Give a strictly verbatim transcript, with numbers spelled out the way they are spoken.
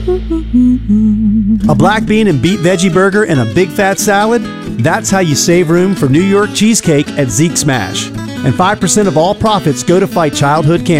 A black bean and beet veggie burger and a big fat salad? That's how you save room for New York cheesecake at Zeke Smash. And five percent of all profits go to fight childhood cancer.